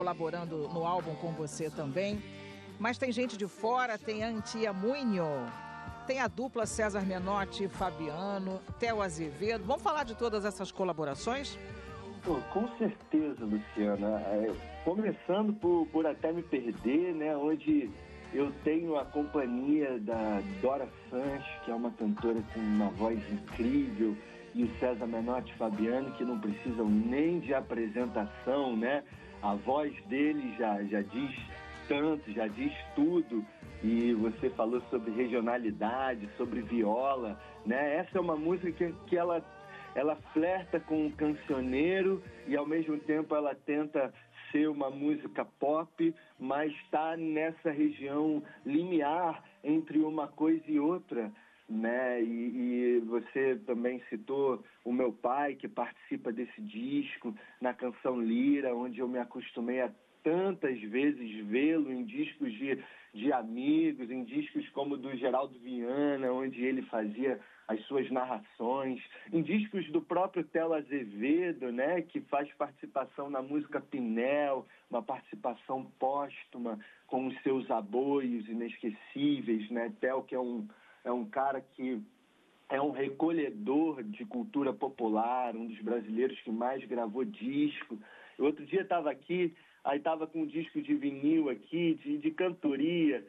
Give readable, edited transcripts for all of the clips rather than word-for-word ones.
colaborando no álbum com você também. Mas tem gente de fora, tem a Antia Muinho, tem a dupla César Menotti e Fabiano, Theo Azevedo. Vamos falar de todas essas colaborações? Pô, com certeza, Luciana. Começando por Até Me Perder, né? Onde eu tenho a companhia da Dora Sanches, que é uma cantora com uma voz incrível, e o César Menotti e Fabiano, que não precisam nem de apresentação, né? A voz dele já diz tanto, já diz tudo. E você falou sobre regionalidade, sobre viola, né? Essa é uma música que ela flerta com o cancioneiro e ao mesmo tempo ela tenta ser uma música pop, mas está nessa região limiar entre uma coisa e outra, né? E você também citou o meu pai, que participa desse disco, na canção Lira, onde eu me acostumei a tantas vezes vê-lo em discos de amigos, em discos como do Geraldo Viana, onde ele fazia as suas narrações, em discos do próprio Theo Azevedo, né, que faz participação na música Pinel, uma participação póstuma com os seus aboios inesquecíveis, né? Theo, que é um cara que é um recolhedor de cultura popular, um dos brasileiros que mais gravou disco. Eu outro dia estava aqui, aí estava com um disco de vinil aqui, de cantoria,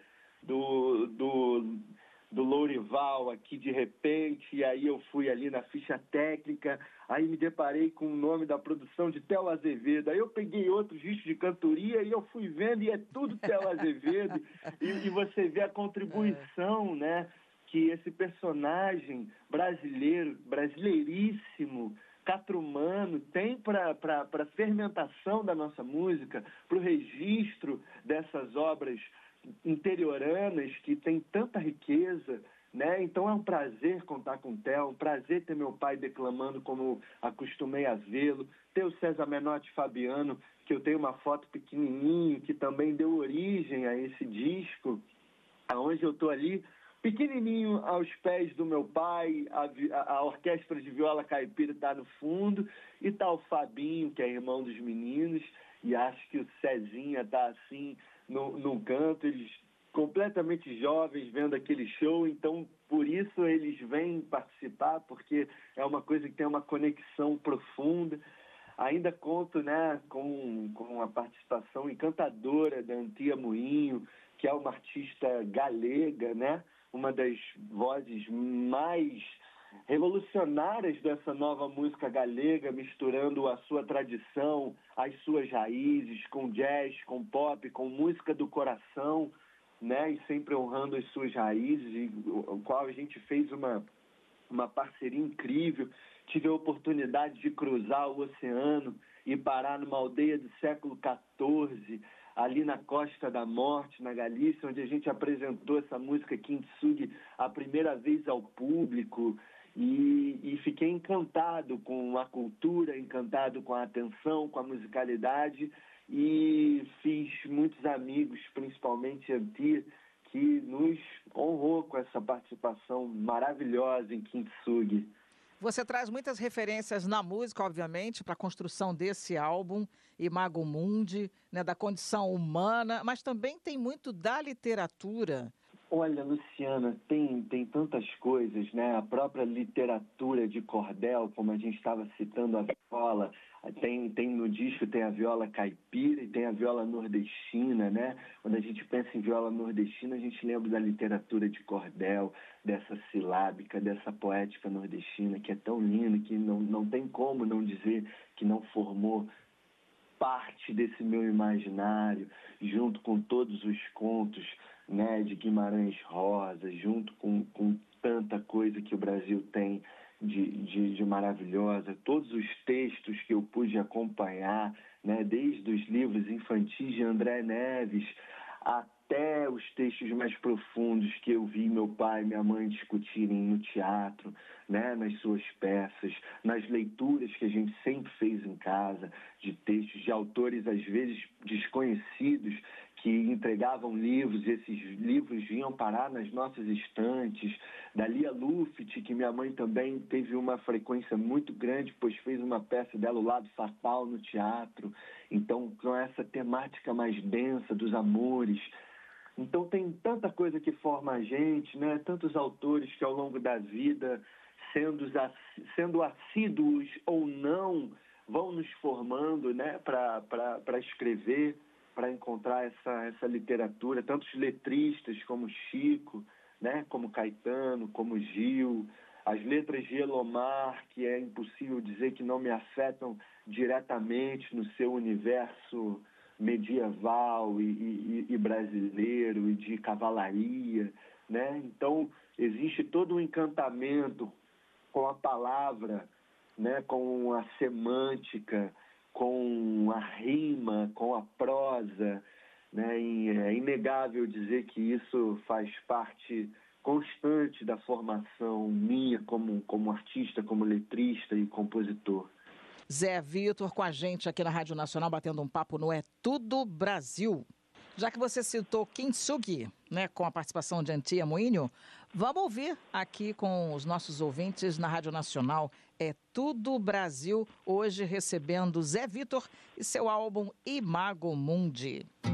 do Lourival aqui de repente, e aí eu fui ali na ficha técnica, aí me deparei com o nome da produção de Theo Azevedo, aí eu peguei outro disco de cantoria e eu fui vendo, e é tudo Theo Azevedo, e você vê a contribuição, né, que esse personagem brasileiro, brasileiríssimo, catrumano, tem para a fermentação da nossa música, para o registro dessas obras interioranas que tem tanta riqueza, né? Então é um prazer contar com o Theo, um prazer ter meu pai declamando como acostumei a vê-lo, ter o César Menotti e Fabiano, que eu tenho uma foto pequenininho, que também deu origem a esse disco, aonde eu estou ali pequenininho aos pés do meu pai, a orquestra de viola caipira está no fundo, e está o Fabinho, que é irmão dos meninos, e acho que o Cezinha está assim no canto, eles completamente jovens vendo aquele show, então por isso eles vêm participar, porque é uma coisa que tem uma conexão profunda. Ainda conto, né, com a participação encantadora da Antia Muinho, que é uma artista galega, né? Uma das vozes mais revolucionárias dessa nova música galega, misturando a sua tradição, as suas raízes, com jazz, com pop, com música do coração, né? E sempre honrando as suas raízes, e o qual a gente fez uma parceria incrível. Tive a oportunidade de cruzar o oceano e parar numa aldeia do século XIV, ali na Costa da Morte, na Galícia, onde a gente apresentou essa música Kintsugi a primeira vez ao público, e fiquei encantado com a cultura, encantado com a atenção, com a musicalidade, e fiz muitos amigos, principalmente Antia, que nos honrou com essa participação maravilhosa em Kintsugi. Você traz muitas referências na música, obviamente, para a construção desse álbum, Imago Mundi, né, da condição humana, mas também tem muito da literatura. Olha, Luciana, tem tantas coisas, né? A própria literatura de cordel, como a gente estava citando a viola, tem no disco tem a viola caipira e tem a viola nordestina, né? Quando a gente pensa em viola nordestina, a gente lembra da literatura de cordel, dessa silábica, dessa poética nordestina, que é tão linda, que não tem como não dizer que não formou parte desse meu imaginário, junto com todos os contos, né, de Guimarães Rosa, junto com tanta coisa que o Brasil tem de maravilhosa, todos os textos que eu pude acompanhar, né, desde os livros infantis de André Neves até até os textos mais profundos que eu vi meu pai e minha mãe discutirem no teatro, né, nas suas peças, nas leituras que a gente sempre fez em casa, de textos de autores às vezes desconhecidos, que entregavam livros, e esses livros vinham parar nas nossas estantes, da Lia Luft, que minha mãe também teve uma frequência muito grande, pois fez uma peça dela, O Lado Fatal, no teatro. Então, com essa temática mais densa dos amores. Então, tem tanta coisa que forma a gente, né? Tantos autores que ao longo da vida, sendo assíduos ou não, vão nos formando, né? Para escrever, para encontrar essa literatura. Tantos letristas como Chico, né? Como Caetano, como Gil. As letras de Elomar, que é impossível dizer que não me afetam diretamente no seu universo medieval e brasileiro e de cavalaria, né? Então, existe todo um encantamento com a palavra, né? Com a semântica, com a rima, com a prosa, né? E é inegável dizer que isso faz parte constante da formação minha como artista, como letrista e compositor. Zé Vitor com a gente aqui na Rádio Nacional, batendo um papo no É Tudo Brasil. Já que você citou Kintsugi, né, com a participação de Antia Moinho, vamos ouvir aqui com os nossos ouvintes na Rádio Nacional. É Tudo Brasil, hoje recebendo Zé Vitor e seu álbum Imago Mundi.